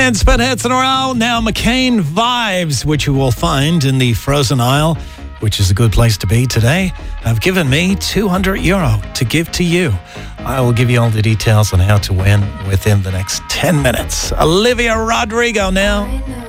And Spinheads in a row. Now McCain Vibes, which you will find in the frozen aisle, which is a good place to be today, have given me €200 to give to you. I will give you all the details on how to win within the next 10 minutes. Olivia Rodrigo now.